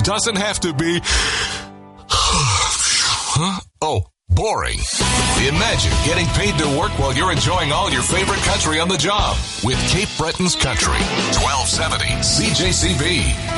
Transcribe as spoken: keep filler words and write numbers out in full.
doesn't have to be... oh, boring. Imagine getting paid to work while you're enjoying all your favorite country on the job with Cape Breton's Country. twelve seventy C J C B.